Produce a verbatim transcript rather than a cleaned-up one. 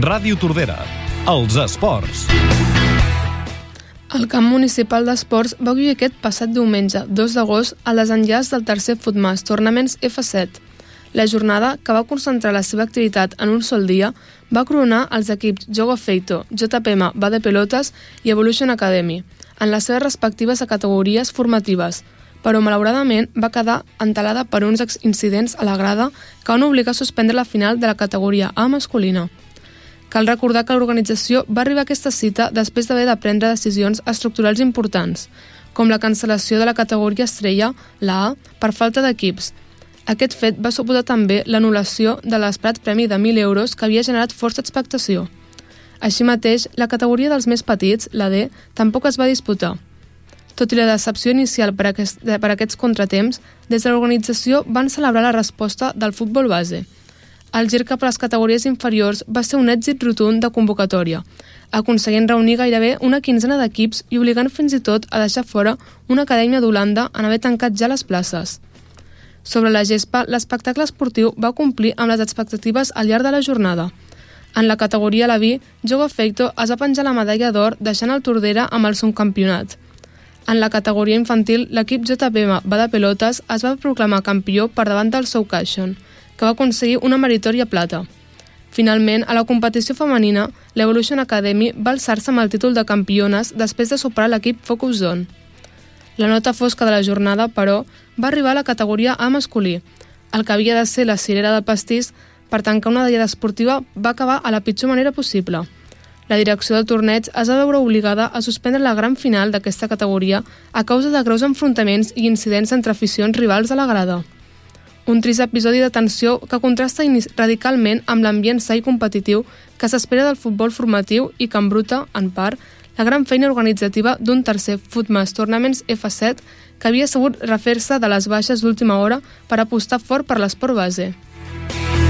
Ràdio Tordera, els esports. El camp municipal d'esports va acollir aquest passat diumenge, dos d'agost, el desenllaç del tercer Footmas Tournaments F set. La jornada, que va concentrar la seva activitat en un sol dia, va coronar els equips Jogo Feito, J P M Va de Pelotas i Evolution Academy, en les seves respectives categories formatives, però malauradament va quedar entelada per uns incidents a la grada que van obligar a suspendre la final de la categoria A masculina. Cal recordar que l'organització va arribar a aquesta cita després d'haver de prendre decisions estructurals importants, com la cancel·lació de la categoria estrella, la A, per falta d'equips. Aquest fet va suposar també l'anul·lació de l'esperat premi de mil euros que havia generat força expectació. Així mateix, la categoria dels més petits, la D, tampoc es va disputar. Tot i la decepció inicial per, aquest, per aquests contratemps, des de l'organització van celebrar la resposta del futbol base. El gir cap a les categories inferiors va ser un èxit rotund de convocatòria, aconseguint reunir gairebé una quinzena d'equips i obligant fins i tot a deixar fora una acadèmia d'Holanda en haver tancat ja les places. Sobre la gespa, l'espectacle esportiu va complir amb les expectatives al llarg de la jornada. En la categoria a la B, Jogo Feito es va penjar la medalla d'or deixant el Tordera amb el subcampionat. En la categoria infantil, l'equip J P M Va de Pelotas es va proclamar campió per davant del Soukashion, que va aconseguir una meritòria plata. Finalment, a la competició femenina, l'Evolution Academy va alçar-se amb el títol de campiones després de superar l'equip Focus Zone. La nota fosca de la jornada, però, va arribar a la categoria A masculí. El que havia de ser la cirera del pastís per tancar una diada esportiva va acabar a la pitjor manera possible. La direcció del torneig es va veure obligada a suspendre la gran final d'aquesta categoria a causa de greus enfrontaments i incidents entre aficions rivals a la grada. Un trist episodi de tensió que contrasta radicalment amb l'ambient sa i competitiu que s'espera del futbol formatiu i que embruta, en part, la gran feina organitzativa d'un tercer Footmas Tournaments F set que havia sabut refer-se de les baixes d'última hora per apostar fort per l'esport base.